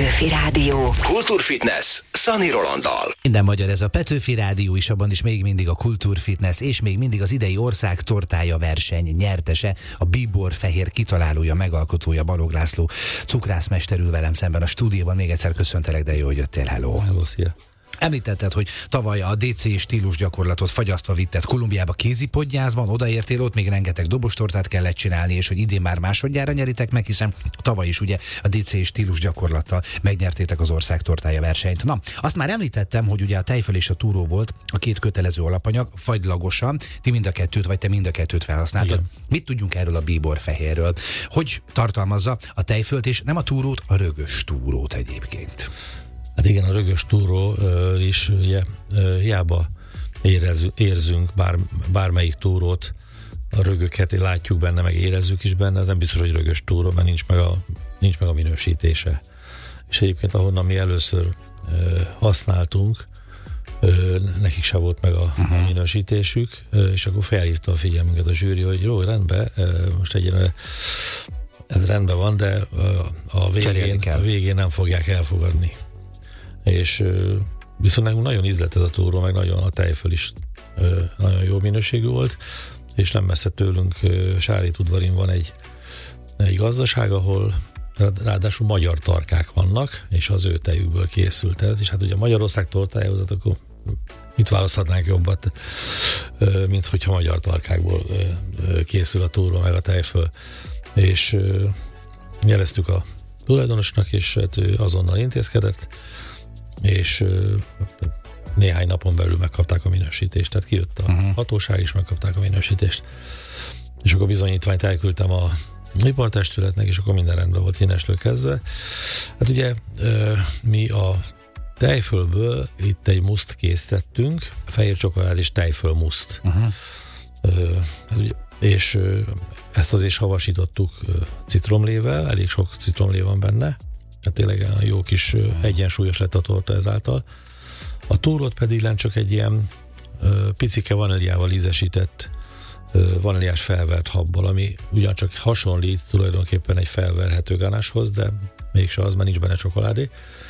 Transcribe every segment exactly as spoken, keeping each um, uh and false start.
Petőfi Rádió. Kultúrfitness Szani Rolanddal. Minden magyar, ez a Petőfi Rádió is, abban is még mindig a Kultúrfitness, és még mindig az idei ország tortája verseny nyertese, a Bíbor Fehér kitalálója, megalkotója Balogh László cukrászmester ül velem szemben a stúdióban. Még egyszer köszöntelek, de jó, hogy jöttél. Hello. Hello, szia. Említetted, hogy tavaly a dé cé stílus gyakorlatot fagyasztva vitted Kolumbiába kézipodgyászban, odaértél, ott még rengeteg dobostortát kellett csinálni, és hogy idén már másodjára nyeritek meg, hiszen tavaly is ugye a dé cé stílus gyakorlattal megnyertétek az ország tortája versenyt. Na, azt már említettem, hogy ugye a tejföl és a túró volt a két kötelező alapanyag, fagylagosan, ti mind a kettőt, vagy te mind a kettőt felhasználtad. Igen. Mit tudjunk erről a Bíbor Fehérről? Hogy tartalmazza a tejfölt, és nem a túrót, a rögös túrót egyébként? Hát igen, a rögös túró uh, is ugye uh, hiába érez, érzünk bár, bármelyik túrót, a rögöket látjuk benne, meg érezzük is benne, ez nem biztos, hogy rögös túró, mert nincs meg a, nincs meg a minősítése. És egyébként ahonnan mi először uh, használtunk, uh, nekik se volt meg a, uh-huh. a minősítésük, uh, és akkor felhívta a figyelmünket a zsűri, hogy jó, rendben, uh, most egyen ez rendben van, de uh, a, végén, a végén nem fogják elfogadni. És viszont nekünk nagyon ízlett ez a túró, meg nagyon a tejföl is nagyon jó minőségű volt, és nem messze tőlünk Sárítudvarin van egy, egy gazdaság, ahol ráadásul magyar tarkák vannak, és az ő tejükből készült ez, és hát ugye Magyarország tortájához, akkor mit választhatnánk jobbat, mint hogyha magyar tarkákból készül a túró, meg a tejföl. És jeleztük a tulajdonosnak, és hát ő azonnal intézkedett, és néhány napon belül megkapták a minősítést. Tehát kijött a uh-huh. hatóság, és megkapták a minősítést. És akkor bizonyítványt elküldtem a ipartestületnek, és akkor minden rendben volt innestől kezdve. Hát ugye mi a tejfölből itt egy muszt készítettünk, fehér csokolád és tejföl muszt. Uh-huh. Hát ugye, és ezt azért havasítottuk citromlével, elég sok citromlé van benne, hát tényleg jó kis egyensúlyos lett a torta ezáltal. A túrót pedig lent csak egy ilyen ö, picike vaníliával ízesített ö, vaníliás felvert habbal, ami ugyancsak hasonlít tulajdonképpen egy felverhető ganáshoz, de mégse az, mert nincs benne csokoládé.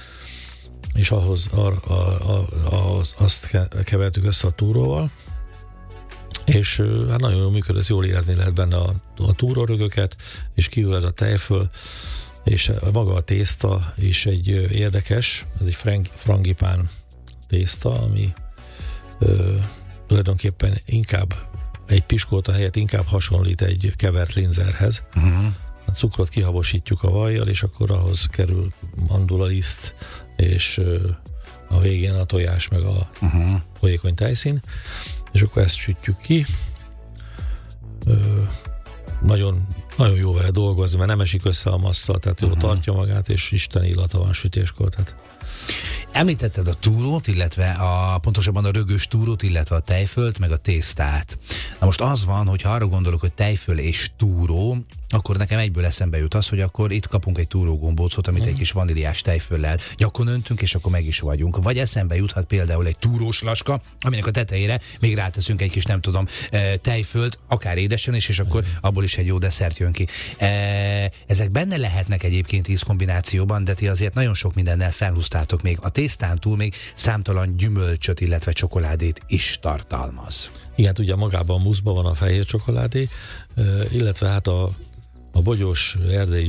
És ahhoz a, a, a, a, azt kevertük össze a túróval, és hát nagyon jól működött, jól érezni lehet benne a, a túrórögöket, és kívül ez a tejföl, és maga a tészta is egy érdekes, ez egy frang, frangipán tészta, ami ö, tulajdonképpen inkább egy piskóta helyett inkább hasonlít egy kevert linzerhez. Uh-huh. A cukrot kihabosítjuk a vajjal, és akkor ahhoz kerül mandulaliszt, és ö, a végén a tojás, meg a uh-huh. folyékony tejszín, és akkor ezt sütjük ki. Ö, nagyon, nagyon jó vele dolgozni, mert nem esik össze a massza, tehát jól uh-huh. tartja magát, és isteni illata van sütéskor. Tehát. Említetted a túrót, illetve a, pontosabban a rögös túrót, illetve a tejfölt, meg a tésztát. Na most az van, hogy ha arra gondolok, hogy tejföl és túró, akkor nekem egyből eszembe jut az, hogy akkor itt kapunk egy túrógombócot, amit egy kis vaníliás tejföllel gyakon öntünk, és akkor meg is vagyunk. Vagy eszembe juthat például egy túrós lacska, aminek a tetejére még ráteszünk egy kis, nem tudom, tejfölt, akár édesen is, és akkor abból is egy jó desszert jön ki. Ezek benne lehetnek egyébként ízkombinációban, de ti azért nagyon sok mindennel felhúztátok, még a tésztán túl még számtalan gyümölcsöt, illetve csokoládét is tartalmaz. Igen, ugye magában a muszban van a fehér csokoládé, illetve hát a, a bogyós erdélyi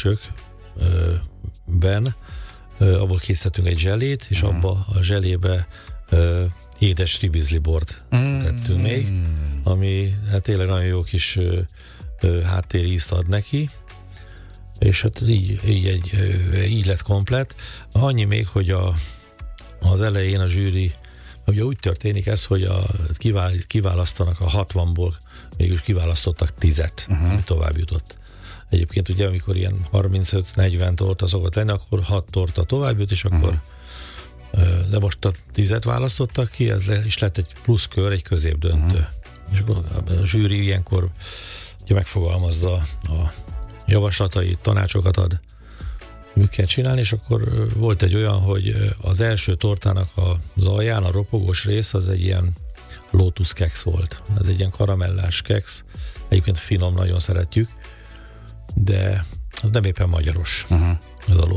gyümölcsökben abból készítettünk egy zselét, és abba a zselébe édes ribizlibort mm. tettünk még, ami hát tényleg nagyon jó kis háttérízt ad neki, és hát így, így, egy, így lett komplett. Annyi még, hogy a, az elején a zsűri, ugye úgy történik ez, hogy a, kivál, kiválasztanak a hatvanból, mégis kiválasztottak tízet, uh-huh. ami tovább jutott. Egyébként ugye, amikor ilyen harmincöt-negyven torta szokott lenni, akkor hat torta tovább jut, és akkor uh-huh. de most a tízet választottak ki, ez le, is lett egy plusz kör, egy középdöntő. Uh-huh. És akkor a zsűri ilyenkor ugye megfogalmazza a javaslatait, tanácsokat ad, mit kell csinálni, és akkor volt egy olyan, hogy az első tortának az alján a ropogós rész az egy ilyen Lotus keksz volt. Ez egy ilyen karamellás keksz, egyébként finom, nagyon szeretjük, de nem éppen magyaros uh-huh. ez a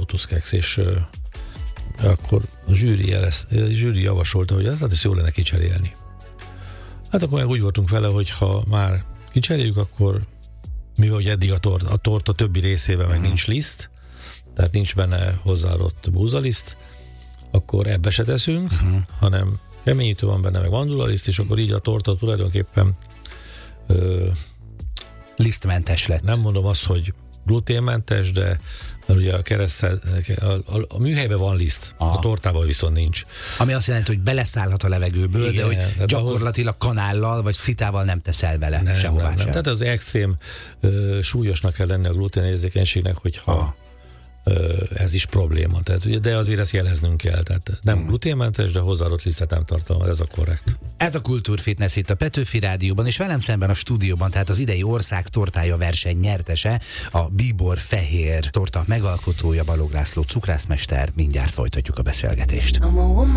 Lotus Keks, és akkor a zsűri, jelez, a zsűri javasolta, hogy ez, hát ezt jól lenne kicserélni. Hát akkor meg úgy voltunk vele, hogy ha már kicseréljük, akkor mivel hogy eddig a torta, a torta többi részében meg uh-huh. nincs liszt, tehát nincs benne hozzáadott búzaliszt, akkor ebbe se teszünk, uh-huh. hanem keményítő van benne, meg mandulaliszt, és akkor így a torta tulajdonképpen ö, lisztmentes lett. Nem mondom azt, hogy gluténmentes, de mert ugye a keresztel, a, a, a műhelyben van liszt, aha. a tortában viszont nincs. Ami azt jelenti, hogy beleszállhat a levegőből, igen, de hogy gyakorlatilag ahhoz... kanállal vagy szitával nem teszel bele nem, sehová nem, nem. sem. Tehát az extrém ö, súlyosnak kell lenni a gluténérzékenységnek, hogyha aha. ö, ez is probléma. Tehát, ugye, de azért ezt jeleznünk kell. Tehát nem hmm. gluténmentes, de hozzáadott lisztet nem tartalmaz, ez a korrekt. Ez a Kultúrfitness itt a Petőfi Rádióban, és velem szemben a stúdióban, tehát az idei ország tortája verseny nyertese, a Bíbor fehér torta megalkotója, Balogh László cukrászmester. Mindjárt folytatjuk a beszélgetést.